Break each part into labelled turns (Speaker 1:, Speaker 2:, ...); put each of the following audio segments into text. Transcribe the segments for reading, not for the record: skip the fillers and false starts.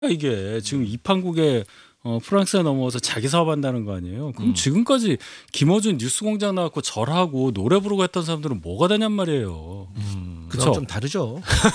Speaker 1: 이게 지금 이판국에 프랑스에 넘어와서 자기 사업한다는 거 아니에요. 그럼 지금까지 김어준 뉴스공장 나왔고 절하고 노래 부르고 했던 사람들은 뭐가 되냔 말이에요.
Speaker 2: 그쵸? 좀 다르죠.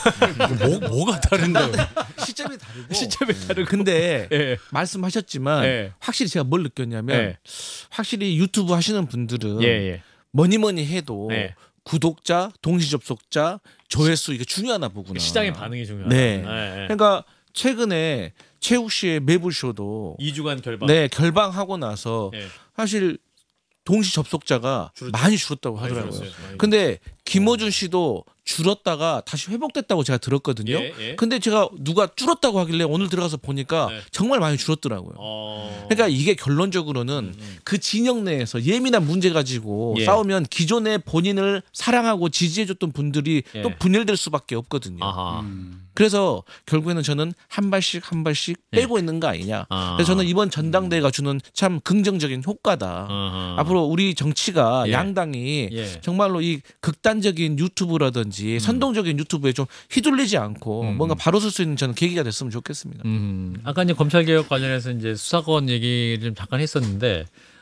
Speaker 1: 뭐가 다른데요?
Speaker 2: 시점이 다르고.
Speaker 1: 시점이 다르고.
Speaker 2: 근데
Speaker 1: 예.
Speaker 2: 말씀하셨지만
Speaker 1: 예.
Speaker 2: 확실히 제가 뭘 느꼈냐면
Speaker 1: 예.
Speaker 2: 확실히 유튜브 하시는 분들은
Speaker 1: 예.
Speaker 2: 뭐니 해도
Speaker 1: 예.
Speaker 2: 구독자, 동시 접속자, 조회수 이게 중요하나 보구나.
Speaker 3: 시장의 반응이 중요하다.
Speaker 2: 네.
Speaker 3: 네.
Speaker 2: 그러니까 최근에 최욱 씨의 매불쇼도
Speaker 3: 2주간 결방.
Speaker 2: 네, 결방하고 나서
Speaker 3: 네.
Speaker 2: 사실 동시 접속자가 많이 줄었다고 하더라고요.
Speaker 3: 줄었어요. 많이
Speaker 2: 근데 김어준 씨도 줄었다가 다시 회복됐다고 제가 들었거든요.
Speaker 3: 예.
Speaker 2: 근데 제가 누가 줄었다고 하길래 오늘 들어가서 보니까
Speaker 3: 네.
Speaker 2: 정말 많이 줄었더라고요. 그러니까 이게 결론적으로는 그 진영 내에서 예민한 문제 가지고
Speaker 3: 예.
Speaker 2: 싸우면 기존에 본인을 사랑하고 지지해줬던 분들이
Speaker 3: 예.
Speaker 2: 또 분열될 수밖에 없거든요.
Speaker 3: 아하.
Speaker 2: 그래서 결국에는 저는 한 발씩 빼고 있는 거 아니냐. 그래서 저는 이번 전당대회가 주는 참 긍정적인 효과다.
Speaker 3: 아하.
Speaker 2: 앞으로 우리 정치가
Speaker 3: 예.
Speaker 2: 양당이
Speaker 3: 예.
Speaker 2: 정말로 이 극단적인 유튜브라든지 선동적인 유튜브에 좀 휘둘리지 않고 뭔가 바로 설 수 있는 저는 계기가 됐으면 좋겠습니다.
Speaker 3: 아까 이제 검찰개혁 관련해서 이제 수사권 얘기를 좀 잠깐 했었는데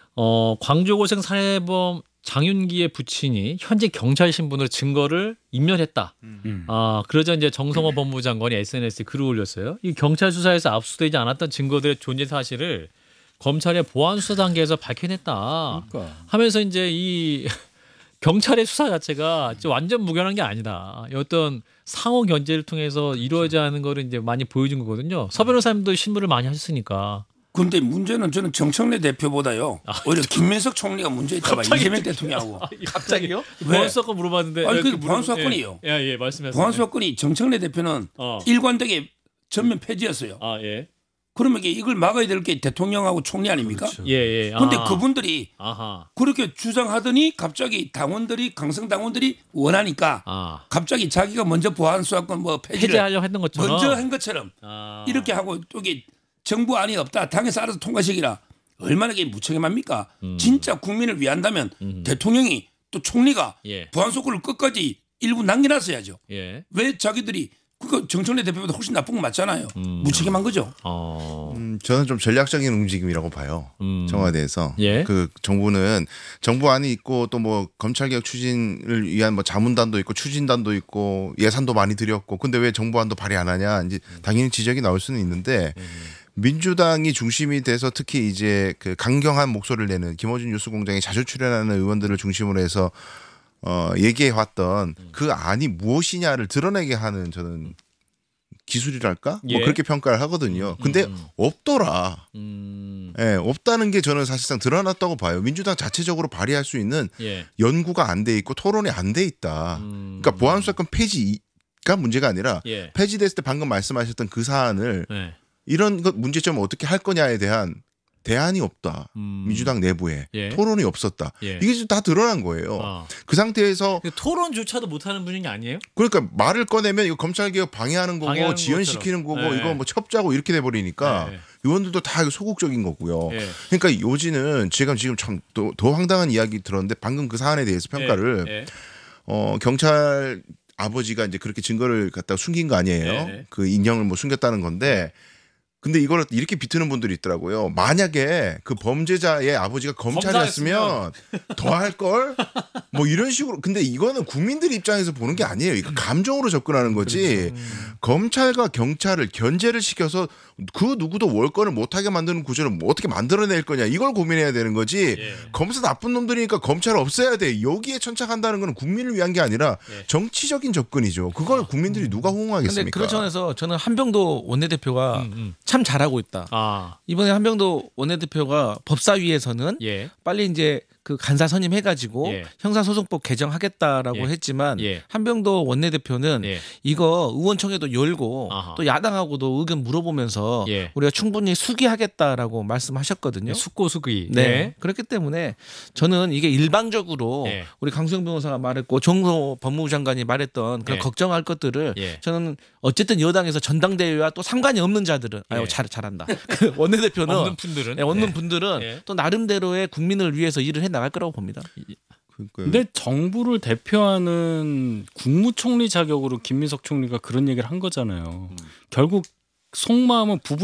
Speaker 3: 광주고생 살해범 장윤기의 부친이 현재 경찰 신분으로 증거를 인멸했다. 그러자 이제 정성호 법무장관이 SNS에 글을 올렸어요. 이 경찰 수사에서 압수되지 않았던 증거들의 존재 사실을 검찰의 보안 수사 단계에서 밝혀냈다.
Speaker 1: 그러니까.
Speaker 3: 하면서 이제 이 경찰의 수사 자체가 완전 무관한 게 아니다. 어떤 상호 견제를 통해서 이루어져야 하는 거를 이제 많이 보여준 거거든요. 서 변호사님도 신문을 많이 하셨으니까.
Speaker 4: 근데 문제는 저는 정청래 대표보다요. 오히려 김민석 총리가 문제 있다 봐. 이재명 대통령하고.
Speaker 2: 갑자기요?
Speaker 3: 보안 수사권 물어봤는데.
Speaker 4: 아니, 그 보안 수사권이에요.
Speaker 3: 예, 말씀하세요.
Speaker 4: 보안 수사권이 정청래 대표는 일관되게 전면 폐지였어요.
Speaker 3: 예.
Speaker 4: 그러면 이걸 막아야 될 게 대통령하고 총리 아닙니까?
Speaker 1: 그렇죠.
Speaker 3: 예.
Speaker 4: 그런데 그분들이
Speaker 3: 아하.
Speaker 4: 그렇게 주장하더니 갑자기 당원들이 강성 당원들이 원하니까 갑자기 자기가 먼저 보안 수사권 뭐 폐지를
Speaker 3: 폐지하려고 했던 것처럼.
Speaker 4: 먼저 한 것처럼 이렇게 하고 또 이게 정부 안이 없다. 당에서 알아서 통과시키라. 얼마나 이게 무책임합니까? 진짜 국민을 위한다면 대통령이 또 총리가
Speaker 3: 예.
Speaker 4: 보안 수사권을 끝까지 일부 남겨놨어야죠.
Speaker 3: 예.
Speaker 4: 왜 자기들이 그거 정청래 대표보다 훨씬 나쁜 거 맞잖아요. 무책임한 거죠.
Speaker 5: 저는 좀 전략적인 움직임이라고 봐요. 청와대에서.
Speaker 3: 예.
Speaker 5: 그 정부는 정부 안이 있고 또 뭐 검찰개혁 추진을 위한 뭐 자문단도 있고 추진단도 있고 예산도 많이 들였고 근데 왜 정부안도 발의 안 하냐 이제 당연히 지적이 나올 수는 있는데 민주당이 중심이 돼서 특히 이제 그 강경한 목소리를 내는 김어준 뉴스공장에 자주 출연하는 의원들을 중심으로 해서 얘기해왔던 그 안이 무엇이냐를 드러내게 하는 저는 기술이랄까?
Speaker 3: 예.
Speaker 5: 뭐 그렇게 평가를 하거든요. 근데 없더라. 예, 없다는 게 저는 사실상 드러났다고 봐요. 민주당 자체적으로 발의할 수 있는
Speaker 3: 예.
Speaker 5: 연구가 안 돼 있고 토론이 안 돼 있다. 그러니까 보안수사권 폐지가 문제가 아니라
Speaker 3: 예.
Speaker 5: 폐지됐을 때 방금 말씀하셨던 그 사안을
Speaker 3: 예.
Speaker 5: 이런 것 문제점을 어떻게 할 거냐에 대한 대안이 없다. 민주당 내부에
Speaker 3: 예.
Speaker 5: 토론이 없었다.
Speaker 3: 예.
Speaker 5: 이게 지금 다 드러난 거예요. 그 상태에서
Speaker 3: 토론조차도 못하는 분이 아니에요?
Speaker 5: 그러니까 말을 꺼내면 이거 검찰개혁 방해하는 거고
Speaker 3: 방해하는
Speaker 5: 지연시키는 거고
Speaker 3: 것처럼.
Speaker 5: 이거 뭐 첩자고 이렇게 돼버리니까
Speaker 3: 네.
Speaker 5: 의원들도 다 소극적인 거고요.
Speaker 3: 예.
Speaker 5: 그러니까 요지는 지금 참 더 황당한 이야기 들었는데 방금 그 사안에 대해서 평가를
Speaker 3: 예.
Speaker 5: 경찰 아버지가 이제 그렇게 증거를 갖다가 숨긴 거 아니에요.
Speaker 3: 예.
Speaker 5: 그 인형을 뭐 숨겼다는 건데 근데 이걸 이렇게 비트는 분들이 있더라고요. 만약에 그 범죄자의 아버지가 검찰이었으면 더 할 걸? 뭐 이런 식으로. 근데 이거는 국민들 입장에서 보는 게 아니에요. 이거 감정으로 접근하는 거지.
Speaker 3: 그렇죠.
Speaker 5: 검찰과 경찰을 견제를 시켜서 그 누구도 월권을 못하게 만드는 구조를 뭐 어떻게 만들어낼 거냐. 이걸 고민해야 되는 거지.
Speaker 3: 예.
Speaker 5: 검사 나쁜 놈들이니까 검찰 없애야 돼. 여기에 천착한다는 건 국민을 위한 게 아니라
Speaker 3: 예.
Speaker 5: 정치적인 접근이죠. 그걸 국민들이 누가
Speaker 2: 근데
Speaker 5: 호응하겠습니까?
Speaker 2: 그런 차원에서 저는 한병도 원내대표가 참 잘하고 있다. 이번에 한병도 원내대표가 법사위에서는
Speaker 3: 예.
Speaker 2: 빨리 이제 그 간사 선임해가지고
Speaker 3: 예.
Speaker 2: 형사소송법 개정하겠다라고
Speaker 3: 예.
Speaker 2: 했지만
Speaker 3: 예.
Speaker 2: 한병도 원내대표는
Speaker 3: 예.
Speaker 2: 이거 의원총회도 열고
Speaker 3: 아하.
Speaker 2: 또 야당하고도 의견 물어보면서
Speaker 3: 예.
Speaker 2: 우리가 충분히 수기하겠다라고 말씀하셨거든요.
Speaker 3: 숙고수기.
Speaker 2: 네. 그렇기 때문에 저는 이게 일방적으로
Speaker 3: 예.
Speaker 2: 우리 강수영 변호사가 말했고 정호 법무부 장관이 말했던 그런
Speaker 3: 예.
Speaker 2: 걱정할 것들을
Speaker 3: 예.
Speaker 2: 저는 어쨌든 여당에서 전당대회와 또 상관이 없는 자들은
Speaker 3: 예.
Speaker 2: 잘한다. 그 원내대표는
Speaker 3: 없는 분들은.
Speaker 2: 네, 없는 분들은
Speaker 3: 예.
Speaker 2: 또 나름대로의 국민을 위해서 일을 해 나갈 거라고 봅니다.
Speaker 1: 근데 정부를 대표하는 국무총리 자격으로 김민석 총리가 그런 얘기를 한 거잖아요. 결국 속마음은 부부